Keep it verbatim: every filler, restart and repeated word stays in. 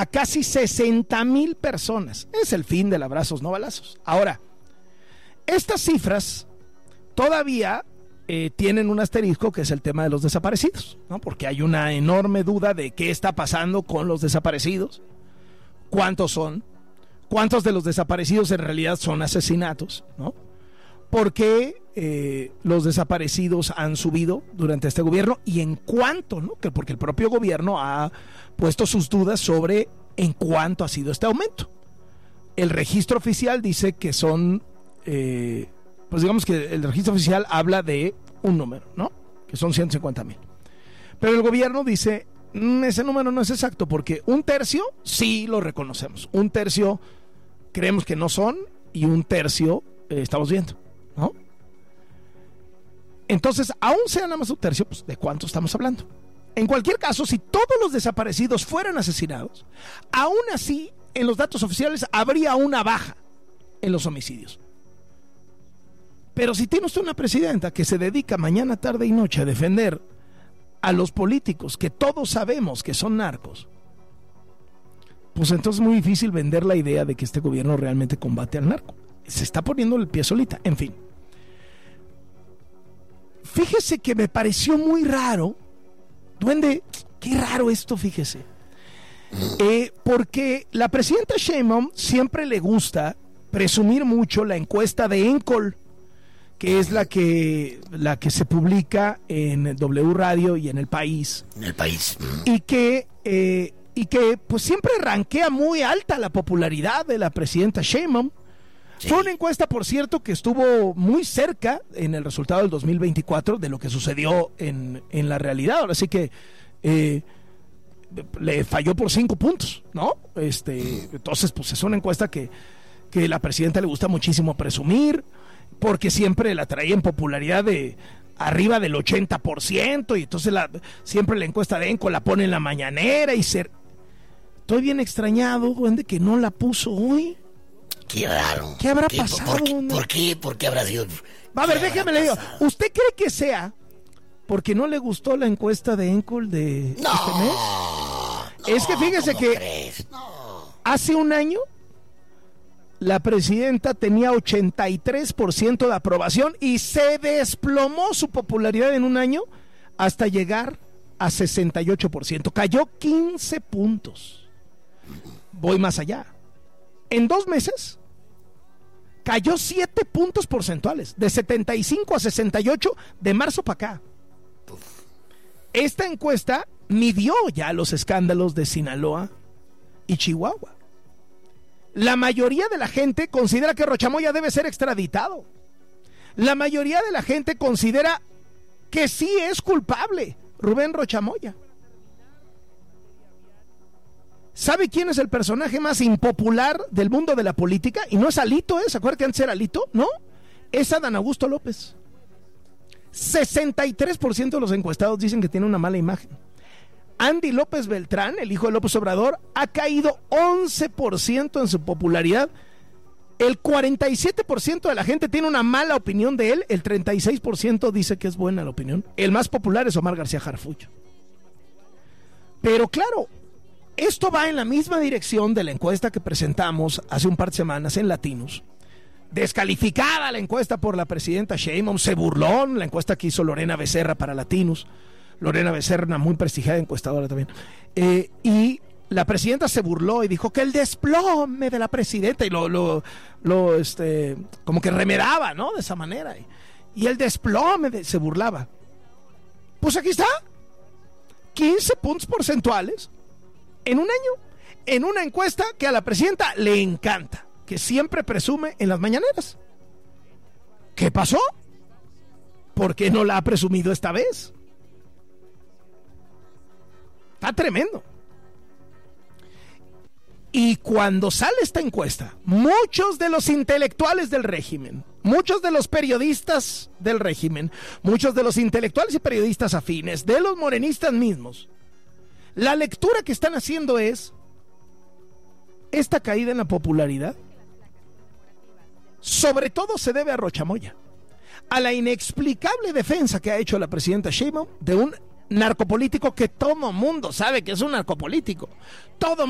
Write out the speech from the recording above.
casi sesenta mil personas. Es el fin del abrazos no balazos. Ahora, estas cifras todavía eh, tienen un asterisco, que es el tema de los desaparecidos, ¿no? Porque hay una enorme duda de qué está pasando con los desaparecidos, cuántos son, cuántos de los desaparecidos en realidad son asesinatos, ¿no? ¿Por qué eh, los desaparecidos han subido durante este gobierno y en cuánto, ¿no? Que porque el propio gobierno ha puesto sus dudas sobre en cuánto ha sido este aumento. El registro oficial dice que son, eh, pues digamos que el registro oficial habla de un número, ¿no? Que son ciento cincuenta mil. Pero el gobierno dice, mmm, ese número no es exacto, porque un tercio sí lo reconocemos, un tercio creemos que no son y un tercio eh, estamos viendo, ¿no? Entonces, aún sea nada más un tercio, pues, ¿de cuánto estamos hablando? En cualquier caso, si todos los desaparecidos fueran asesinados, aún así, en los datos oficiales habría una baja en los homicidios. Pero si tiene usted una presidenta que se dedica mañana, tarde y noche a defender a los políticos que todos sabemos que son narcos, pues entonces es muy difícil vender la idea de que este gobierno realmente combate al narco. Se está poniendo el pie solita, en fin. Fíjese que me pareció muy raro, Duende, qué raro esto, fíjese. Eh, porque la presidenta Sheinbaum siempre le gusta presumir mucho la encuesta de Encol, que es la que, la que se publica en W Radio y en El País. En El País. Y que, eh, y que pues siempre rankea muy alta la popularidad de la presidenta Sheinbaum. Sí. Fue una encuesta, por cierto, que estuvo muy cerca en el resultado del dos mil veinticuatro de lo que sucedió en, en la realidad. Ahora sí que eh, le falló por cinco puntos, ¿no? Este, entonces, pues es una encuesta que, que la presidenta le gusta muchísimo presumir, porque siempre la traía en popularidad de arriba del ochenta por ciento, y entonces la, siempre la encuesta de Enco la pone en la mañanera y se... Estoy bien extrañado, Duende, que no la puso hoy. Qué raro. ¿Qué habrá ¿Qué, pasado? ¿Por qué? ¿Por qué? ¿Por qué habrá sido? Va, a ver, déjeme le digo. ¿Usted cree que sea porque no le gustó la encuesta de Encol de no, este mes? No, es que fíjese que crees? No. Hace un año la presidenta tenía ochenta y tres por ciento de aprobación y se desplomó su popularidad en un año hasta llegar a sesenta y ocho por ciento. Cayó quince puntos. Voy más allá. En dos meses cayó siete puntos porcentuales, de setenta y cinco a sesenta y ocho de marzo para acá. Esta encuesta midió ya los escándalos de Sinaloa y Chihuahua. La mayoría de la gente considera que Rochamoya debe ser extraditado. La mayoría de la gente considera que sí es culpable Rubén Rochamoya. ¿Sabe quién es el personaje más impopular del mundo de la política? Y no es Alito, ¿eh? ¿Se acuerdan que antes era Alito? No, es Adán Augusto López. sesenta y tres por ciento de los encuestados dicen que tiene una mala imagen. Andy López Beltrán, el hijo de López Obrador, ha caído once por ciento en su popularidad. El cuarenta y siete por ciento de la gente tiene una mala opinión de él, el treinta y seis por ciento dice que es buena la opinión. El más popular es Omar García Harfuch. Pero claro, esto va en la misma dirección de la encuesta que presentamos hace un par de semanas en Latinos. Descalificada la encuesta por la presidenta Sheinbaum, se burló la encuesta que hizo Lorena Becerra para Latinos. Lorena Becerra, una muy prestigiada encuestadora también. Eh, y la presidenta se burló y dijo que el desplome de la presidenta, y lo, lo, lo este, como que remedaba, ¿no? De esa manera. Y, y el desplome, de, se burlaba. Pues aquí está. quince puntos porcentuales en un año, en una encuesta que a la presidenta le encanta, que siempre presume en las mañaneras. ¿Qué pasó? ¿Por qué no la ha presumido esta vez? Está tremendo. Y cuando sale esta encuesta, muchos de los intelectuales del régimen, muchos de los periodistas del régimen, muchos de los intelectuales y periodistas afines, de los morenistas mismos, la lectura que están haciendo es: esta caída en la popularidad sobre todo se debe a Rochamoya, a la inexplicable defensa que ha hecho la presidenta Sheinbaum de un narcopolítico que todo mundo sabe que es un narcopolítico. Todo